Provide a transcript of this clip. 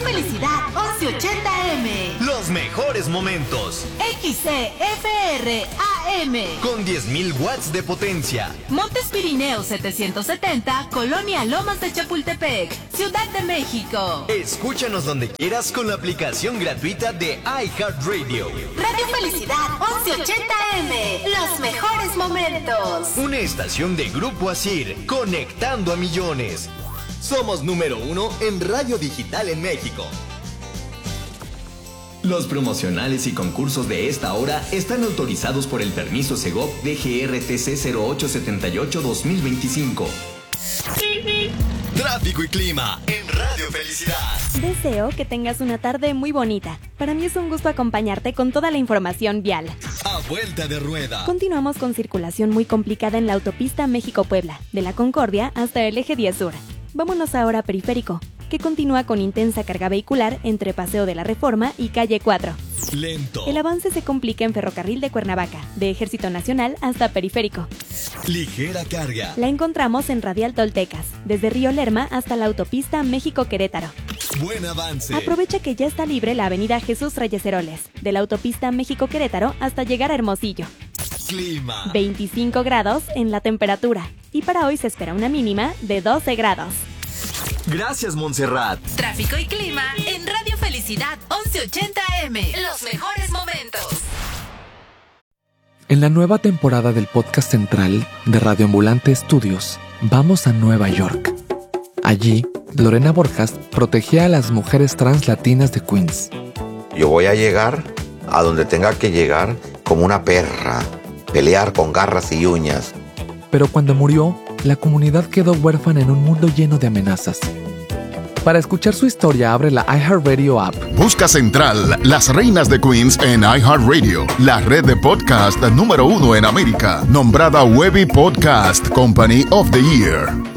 Felicidad 1180M. Los mejores momentos. XCFR AM. Con 10.000 watts de potencia. Montes Pirineos 770, Colonia Lomas de Chapultepec, Ciudad de México. Escúchanos donde quieras con la aplicación gratuita de iHeartRadio. Radio Felicidad 1180M. Los mejores momentos. Una estación de Grupo Asir, conectando a millones. Somos número 1 en radio digital en México. Los promocionales y concursos de esta hora están autorizados por el permiso Segov DGRTC 0878-2025. Tráfico y clima en Radio Felicidad. Deseo que tengas una tarde muy bonita. Para mí es un gusto acompañarte con toda la información vial. A vuelta de rueda. Continuamos con circulación muy complicada en la autopista México-Puebla, de la Concordia hasta el eje 10 Sur. Vámonos ahora a Periférico, que continúa con intensa carga vehicular entre Paseo de la Reforma y Calle 4. Lento. El avance se complica en Ferrocarril de Cuernavaca, de Ejército Nacional hasta Periférico. Ligera carga. La encontramos en Radial Toltecas, desde Río Lerma hasta la autopista México-Querétaro. Buen avance. Aprovecha que ya está libre la avenida Jesús Reyes Heroles, de la autopista México-Querétaro hasta llegar a Hermosillo. Clima. 25 grados en la temperatura, y para hoy se espera una mínima de 12 grados. Gracias, Montserrat. Tráfico y clima en Radio Felicidad 1180M. Los mejores momentos. En la nueva temporada del podcast central de Radio Ambulante Estudios, vamos a Nueva York. Allí, Lorena Borjas protegía a las mujeres trans latinas de Queens. Yo voy a llegar a donde tenga que llegar como una perra, pelear con garras y uñas. Pero cuando murió, la comunidad quedó huérfana en un mundo lleno de amenazas. Para escuchar su historia, abre la iHeartRadio app. Busca Central, Las Reinas de Queens en iHeartRadio, la red de podcast número 1 en América, nombrada Webby Podcast Company of the Year.